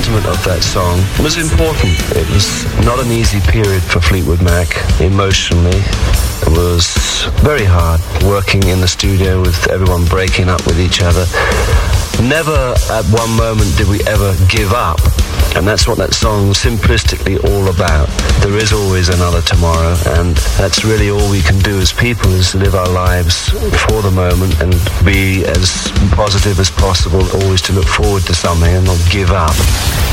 arrangement of that song was important. It was not an easy period for Fleetwood Mac emotionally. It was very hard working in the studio with everyone breaking up with each other. Never at one moment did we ever give up. And that's what that song simplistically all about. There is always another tomorrow, and that's really all we can do as people, is live our lives for the moment and be as positive as possible, always to look forward to something and not give up.